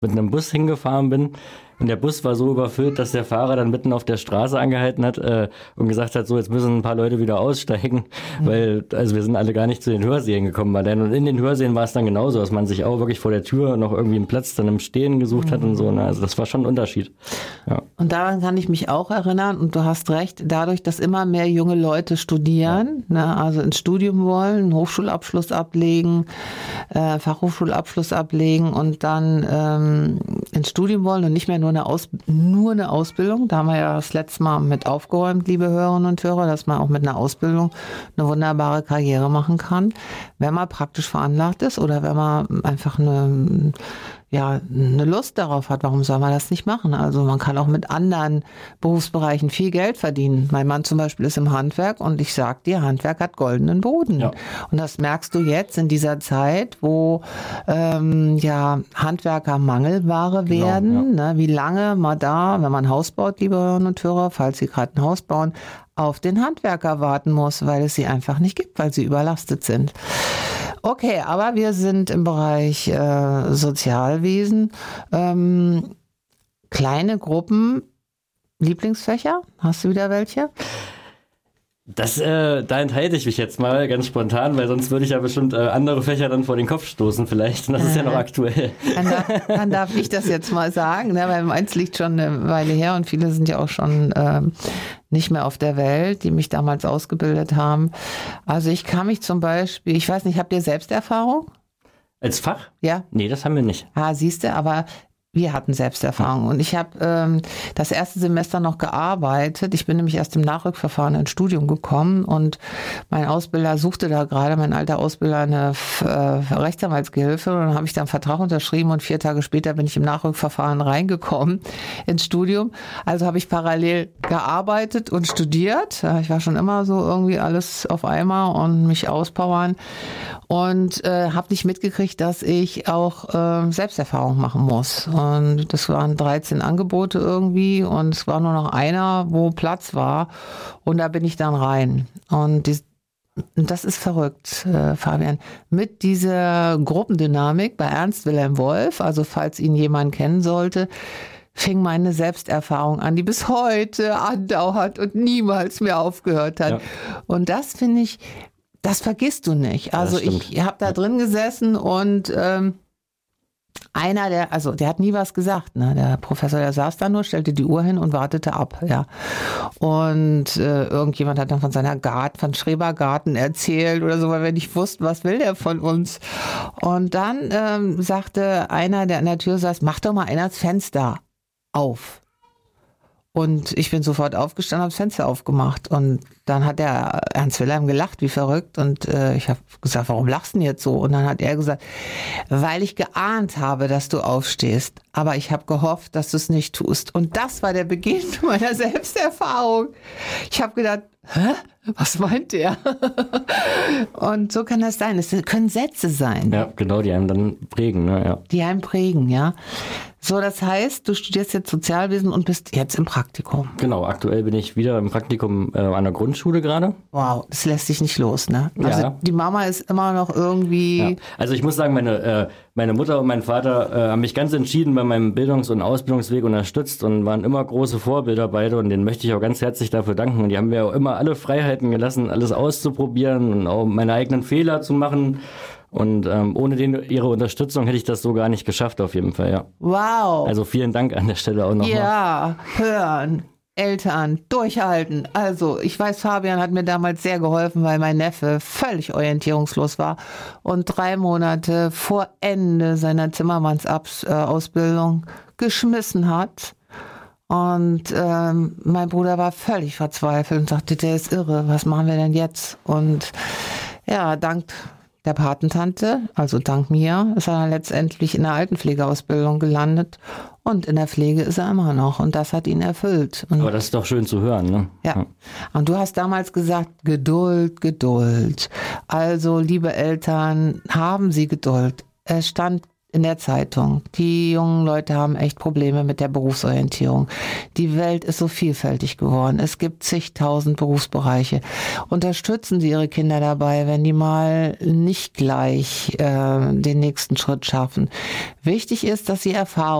mit einem Bus hingefahren bin. Und der Bus war so überfüllt, dass der Fahrer dann mitten auf der Straße angehalten hat und gesagt hat, so jetzt müssen ein paar Leute wieder aussteigen, weil also wir sind alle gar nicht zu den Hörsälen gekommen. Und in den Hörsälen war es dann genauso, dass man sich auch wirklich vor der Tür noch irgendwie einen Platz dann im Stehen gesucht hat und so. Ne? Also das war schon ein Unterschied. Ja. Und daran kann ich mich auch erinnern und du hast recht, dadurch, dass immer mehr junge Leute studieren, ne, also ins Studium wollen, einen Hochschulabschluss ablegen, Fachhochschulabschluss ablegen und dann ins Studium wollen und nicht mehr nur eine Ausbildung. Da haben wir ja das letzte Mal mit aufgeräumt, liebe Hörerinnen und Hörer, dass man auch mit einer Ausbildung eine wunderbare Karriere machen kann, wenn man praktisch veranlagt ist oder wenn man einfach eine Lust darauf hat. Warum soll man das nicht machen? Also man kann auch mit anderen Berufsbereichen viel Geld verdienen. Mein Mann zum Beispiel ist im Handwerk und ich sag dir, Handwerk hat goldenen Boden. Ja. Und das merkst du jetzt in dieser Zeit, wo Handwerker Mangelware werden. Genau, ja. Ne? Wie lange man da, wenn man ein Haus baut, liebe Hörerinnen und Hörer, falls Sie gerade ein Haus bauen, auf den Handwerker warten muss, weil es sie einfach nicht gibt, weil sie überlastet sind. Okay, aber wir sind im Bereich Sozialwesen. Kleine Gruppen, Lieblingsfächer? Hast du wieder welche? Da enthalte ich mich jetzt mal ganz spontan, weil sonst würde ich ja bestimmt andere Fächer dann vor den Kopf stoßen vielleicht. Und das ist ja noch aktuell. Dann darf ich das jetzt mal sagen, ne? Weil meins liegt schon eine Weile her und viele sind ja auch schon nicht mehr auf der Welt, die mich damals ausgebildet haben. Also ich kann mich zum Beispiel, ich weiß nicht, habt ihr Selbsterfahrung? Als Fach? Ja. Nee, das haben wir nicht. Siehst du, aber wir hatten Selbsterfahrung und ich habe das erste Semester noch gearbeitet. Ich bin nämlich erst im Nachrückverfahren ins Studium gekommen und mein Ausbilder suchte da gerade, mein alter Ausbilder, eine Rechtsanwaltsgehilfe und dann habe ich da einen Vertrag unterschrieben und 4 Tage später bin ich im Nachrückverfahren reingekommen ins Studium. Also habe ich parallel gearbeitet und studiert. Ich war schon immer so irgendwie alles auf einmal und mich auspowern und habe nicht mitgekriegt, dass ich auch Selbsterfahrung machen muss. Und das waren 13 Angebote irgendwie und es war nur noch einer, wo Platz war und da bin ich dann rein. Und das ist verrückt, Fabian. Mit dieser Gruppendynamik bei Ernst Wilhelm Wolf, also falls ihn jemand kennen sollte, fing meine Selbsterfahrung an, die bis heute andauert und niemals mehr aufgehört hat. Ja. Und das finde ich, das vergisst du nicht. Also ich habe da drin gesessen und einer, der hat nie was gesagt, ne? Der Professor, der saß da nur, stellte die Uhr hin und wartete ab, ja. Und irgendjemand hat dann von von Schrebergarten erzählt oder so, weil wir nicht wussten, was will der von uns. Und dann sagte einer, der an der Tür saß, mach doch mal einer das Fenster auf. Und ich bin sofort aufgestanden, habe das Fenster aufgemacht. Und dann hat der Ernst Wilhelm gelacht, wie verrückt. Und ich habe gesagt, warum lachst du denn jetzt so? Und dann hat er gesagt, weil ich geahnt habe, dass du aufstehst. Aber ich habe gehofft, dass du es nicht tust. Und das war der Beginn meiner Selbsterfahrung. Ich habe gedacht, hä? Was meint der? Und so kann das sein. Es können Sätze sein. Ja, genau, die einem dann prägen. Ne? Ja. Die einem prägen, ja. So, das heißt, du studierst jetzt Sozialwesen und bist jetzt im Praktikum. Genau, aktuell bin ich wieder im Praktikum an der Grundschule gerade. Wow, das lässt sich nicht los, ne? Also die Mama ist immer noch irgendwie... Ja. Also ich muss sagen, meine Mutter und mein Vater haben mich ganz entschieden bei meinem Bildungs- und Ausbildungsweg unterstützt und waren immer große Vorbilder beide und denen möchte ich auch ganz herzlich dafür danken. Und die haben mir auch immer alle Freiheiten gelassen, alles auszuprobieren und auch meine eigenen Fehler zu machen. Und ohne ihre Unterstützung hätte ich das so gar nicht geschafft, auf jeden Fall, ja. Wow. Also vielen Dank an der Stelle auch nochmal. Ja, hören, Eltern, durchhalten. Also ich weiß, Fabian hat mir damals sehr geholfen, weil mein Neffe völlig orientierungslos war und 3 Monate vor Ende seiner Zimmermannsausbildung geschmissen hat. Und mein Bruder war völlig verzweifelt und sagte, der ist irre, was machen wir denn jetzt? Und ja, dank der Patentante, also dank mir, ist er letztendlich in der Altenpflegeausbildung gelandet und in der Pflege ist er immer noch und das hat ihn erfüllt. Und aber das ist doch schön zu hören, ne? Ja. Und du hast damals gesagt, Geduld, Geduld. Also, liebe Eltern, haben Sie Geduld. Es stand in der Zeitung. Die jungen Leute haben echt Probleme mit der Berufsorientierung. Die Welt ist so vielfältig geworden. Es gibt zigtausend Berufsbereiche. Unterstützen Sie Ihre Kinder dabei, wenn die mal nicht gleich den nächsten Schritt schaffen. Wichtig ist, dass sie Erfahrung